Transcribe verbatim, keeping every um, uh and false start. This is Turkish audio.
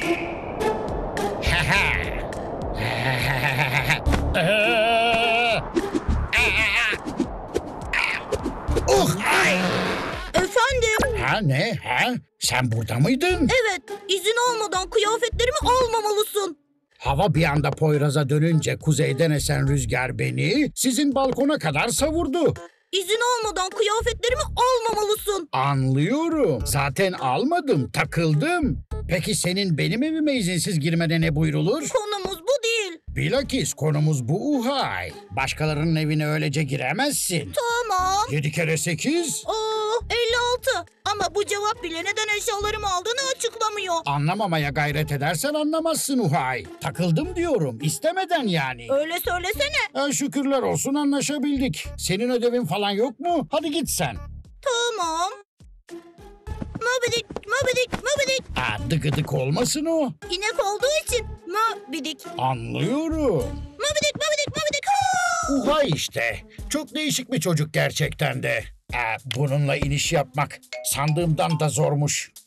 Uh, ay! Efendim? Ha ne? Ha? Sen burada mıydın? Evet, izin olmadan kıyafetlerimi almamalısın. Hava bir anda Poyraz'a dönünce kuzeyden esen rüzgar beni sizin balkona kadar savurdu. İzin olmadan kıyafetlerimi almamalısın. Anlıyorum. Zaten almadım, takıldım. Peki senin benim evime izinsiz girmene ne buyrulur? Konumuz bu değil. Bilakis konumuz bu Uhay. Başkalarının evine öylece giremezsin. Tamam. Yedi kere sekiz. Oo, elli altı. Ama bu cevap bile neden eşyalarımı aldığını açıklamıyor. Anlamamaya gayret edersen anlamazsın Uhay. Takıldım diyorum, istemeden yani. Öyle söylesene. Ha, şükürler olsun anlaşabildik. Senin ödevin falan yok mu? Hadi git sen. Tamam. Mobidik, mobidik, mobidik. Aa, dıgıdık olmasın o. İnek olduğu için mobidik. Anlıyorum. Mobidik, mobidik, mobidik. Ha! Uhay işte. Çok değişik bir çocuk gerçekten de. Aa, bununla iniş yapmak sandığımdan da zormuş.